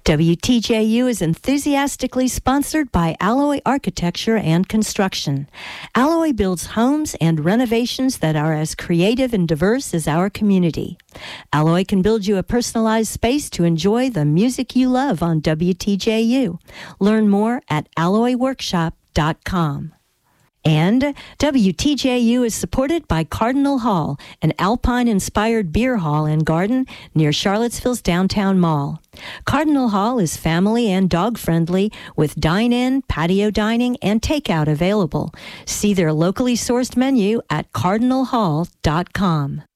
WTJU is enthusiastically sponsored by Alloy Architecture and Construction. Alloy builds homes and renovations that are as creative and diverse as our community. Alloy can build you a personalized space to enjoy the music you love on WTJU. Learn more at alloyworkshop.com. And WTJU is supported by Cardinal Hall, an Alpine-inspired beer hall and garden near Charlottesville's downtown mall. Cardinal Hall is family and dog-friendly with dine-in, patio dining, and takeout available. See their locally sourced menu at cardinalhall.com.